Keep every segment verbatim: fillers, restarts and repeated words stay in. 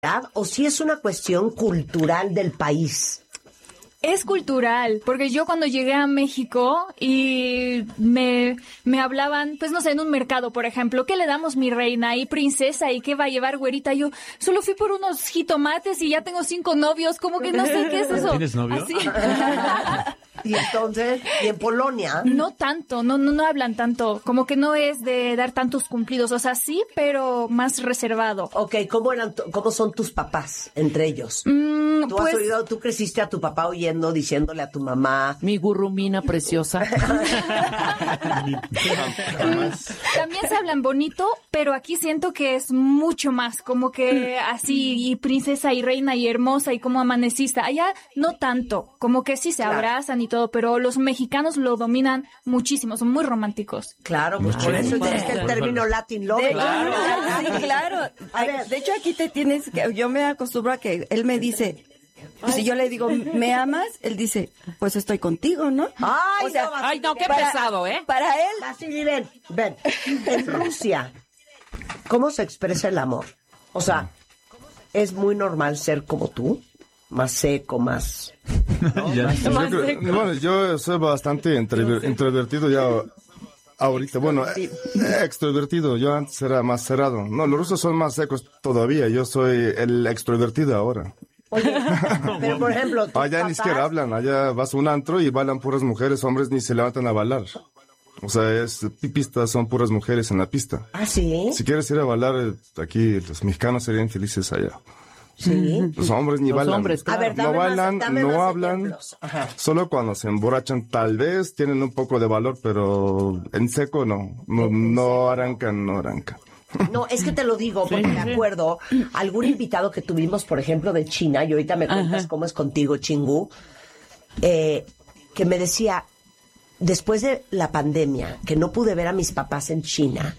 ¿O si es una cuestión cultural del país? Es cultural, porque yo cuando llegué a México y me, me hablaban, pues no sé, en un mercado, por ejemplo, ¿qué le damos, mi reina? ¿Y princesa? ¿Y qué va a llevar, güerita? Yo solo fui por unos jitomates y ya tengo cinco novios, como que no sé qué es eso. ¿Tienes novio? Así. Y entonces, ¿y en Polonia? No tanto, no, no, no hablan tanto, como que no es de dar tantos cumplidos, o sea, sí, pero más reservado. Ok, ¿cómo eran, tu- cómo son tus papás entre ellos? Mm, ¿Tú pues, has oído, tú creciste a tu papá oyendo, diciéndole a tu mamá? Mi gurrumina preciosa. también se hablan bonito, pero aquí siento que es mucho más, como que así, y princesa y reina y hermosa y como amanecista. Allá no tanto, como que sí se Claro. abrazan y todo, pero los mexicanos lo dominan muchísimo, son muy románticos. Claro, pues por eso existe el término Latin love. De- claro, sí, claro. A ver. De hecho, aquí te tienes que, yo me acostumbro a que él me dice, si yo le digo, ¿me amas? Él dice, pues estoy contigo, ¿no? Ay, O sea, no, Ay, no, qué Para- pesado, ¿eh? Para él, Vasily, ven, ven. En Rusia, ¿cómo se expresa el amor? O sea, ¿es muy normal ser como tú? Más seco, más... Ya. Yo creo- bueno, yo soy bastante introver- introvertido ya ahorita. Bueno, eh, extrovertido. Yo antes era más cerrado. No, los rusos son más secos todavía. Yo soy el extrovertido ahora. Oye, pero por ejemplo, tus Allá ni papás- siquiera hablan. Allá vas a un antro y bailan puras mujeres. Hombres ni se levantan a bailar. O sea, es pistas, son puras mujeres en la pista. ¿Ah, sí? Si quieres ir a bailar, eh, aquí los mexicanos serían felices allá. Sí. Los hombres ni Los bailan. hombres, A ver, No dame bailan, más, dame no más hablan. ejemplos. Ajá. Solo cuando se emborrachan tal vez tienen un poco de valor, pero en seco no, no, no arrancan, no arrancan. No, es que te lo digo porque me acuerdo algún invitado que tuvimos, por ejemplo, de China, y ahorita me cuentas cómo es contigo, Chingu, eh, que me decía, después de la pandemia, que no pude ver a mis papás en China,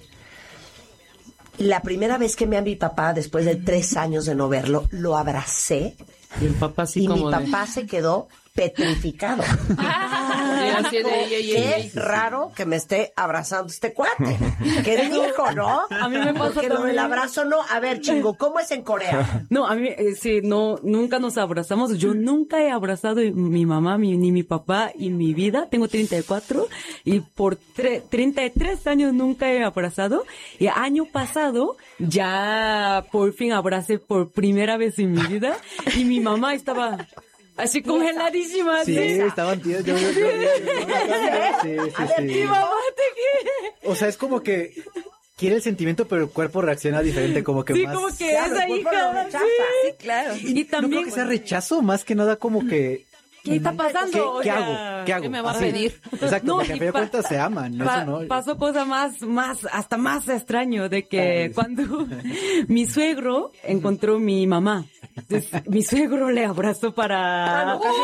la primera vez que me a mi papá, después de tres años de no verlo, lo abracé Y el papá así y mi como de... papá se quedó petrificado. Sí, así de... ey, ey, ey, Qué ey. raro que me esté abrazando este cuate. ¿Qué dijo, no? A mí me pasa Porque lo del también. abrazo no. A ver, Chingo, ¿cómo es en Corea? No, a mí eh, sí, no, nunca nos abrazamos. Yo nunca he abrazado a mi mamá mi, ni mi papá en mi vida. Tengo treinta y cuatro y por tre- treinta y tres años nunca he abrazado. Y año pasado ya por fin abracé por primera vez en mi vida y mi mamá estaba así congeladísima. Sí, así. estaban tíos. Yo, yo, yo, yo- yo- sí, sí, sí. Mi mamá te quiere. O sea, es como que quiere el sentimiento, pero el cuerpo reacciona diferente, como que Sí, más... como que Claro, esa el cuerpo lo hija. rechaza. Sí. sí, claro. Y, Y no también- creo que sea rechazo, más que nada como que... ¿Qué está pasando? ¿Qué, O qué sea, hago? ¿Qué hago? ¿qué me va a Así. pedir? Exacto, No, porque a y fin de pa- cuentas se aman, Pa- eso no... Pasó cosa más, más, hasta más extraño de que cuando mi suegro encontró mi mamá, entonces, mi suegro le abrazó para... Uy,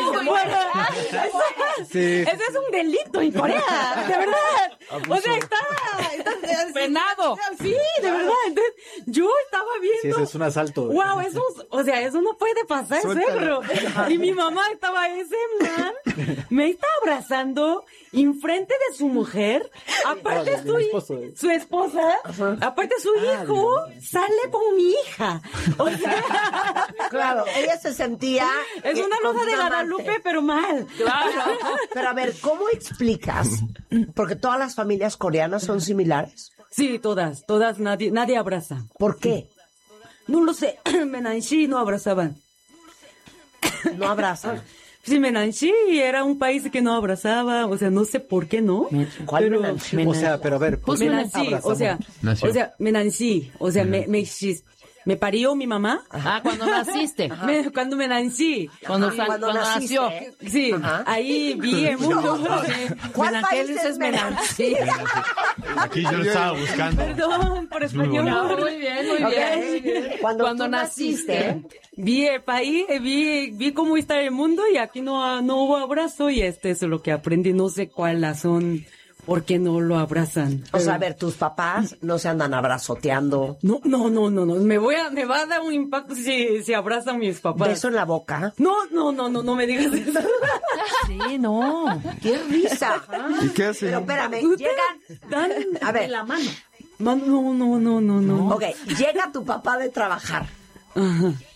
Sí. Ese es un delito en Corea, de verdad. O sea, está, está Penado. Sí, de verdad. Entonces, yo estaba Sí, viendo. eso es un asalto. Wow, eso, o sea, eso no puede pasar, Suéltalo. suegro. Y mi mamá estaba, ese man me está abrazando enfrente de su mujer, aparte No, de- de su, mi esposo. su esposa, aparte su hijo sale con mi hija. O sea, Claro, ella se sentía... es eh, una con rosa de un amante. Guadalupe, pero mal. Claro. Pero a ver, ¿cómo explicas? Porque todas las familias coreanas son similares. Sí, todas, todas, nadie, nadie abraza. ¿Por qué? No lo sé, Menanchi no abrazaban. No abrazan. Sí, Menanchi era un país que no abrazaba, o sea, no sé por qué no. ¿Cuál pero- Menanchi? O sea, pero a ver, ¿por qué Menanchi, o abrazamos? sea, Nació. o sea, Menanchi, o sea, me, me, me parió mi mamá. Ah, cuando naciste. Me- cuando me nací. Cuando, Ajá, sal- cuando cuando naciste. nació. Sí, Ajá. ahí vi el mundo. ¿Cuál Menangel país es es Menanchi. Aquí yo lo estaba buscando. Perdón por español. No, muy bien, muy Ok. bien. Cuando, Cuando tú naciste. Vi el país, vi, vi cómo está el mundo y aquí no, no hubo abrazo y este es lo que aprendí. No sé cuál razón, por qué no lo abrazan. O sea, a Pero- ver, tus papás no se andan abrazoteando. No, no, no, no, no. Me voy a, me va a dar un impacto si, si abrazan mis papás. Beso en la boca. No, no, no, no, no me digas eso. Sí, no. ¡Qué risa! ¿Y qué hacen? Pero espérame, Ustedes llegan... dan A ver. de la mano. Man- No, no, no, no, no. Ok, llega tu papá de trabajar. Ajá.